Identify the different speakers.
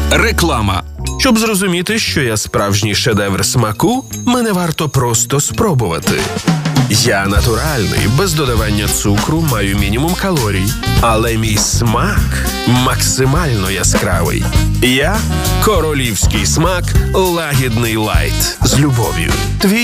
Speaker 1: Реклама. Щоб зрозуміти, що я справжній шедевр смаку, мене варто просто спробувати. Я натуральний, без додавання цукру, маю мінімум калорій. Але мій смак максимально яскравий. Я – королівський смак лагідний лайт. З любов'ю. Твій